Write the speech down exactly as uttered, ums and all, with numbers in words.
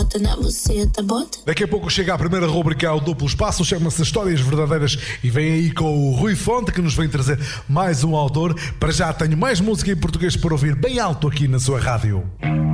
bota na buceta, bota. Daqui a pouco chega a primeira rubrica ao Duplo Espaço, chama-se Histórias Verdadeiras e vem aí com o Rui Fonte, que nos vem trazer mais um autor. Para já tenho mais música em português para ouvir bem alto aqui na sua rádio.